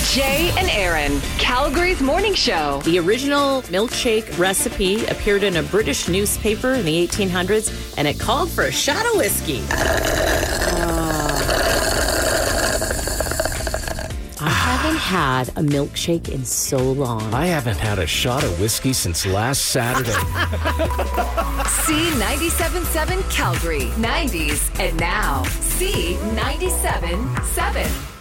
Jay and Aaron, Calgary's morning show. The original milkshake recipe appeared in a British newspaper in the 1800s, and it called for a shot of whiskey. I haven't had a milkshake in so long. I haven't had a shot of whiskey since last Saturday. C97.7 Calgary, 90s and now. C97.7.